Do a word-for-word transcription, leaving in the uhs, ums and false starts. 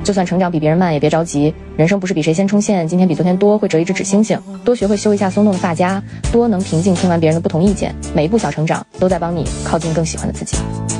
就算成长比别人慢，也别着急，人生不是比谁先冲线，今天比昨天多会折一只纸星星。多学会修一下松动的发夹，多能平静听完别人的不同意见，每一步小成长都在帮你靠近更喜欢的自己。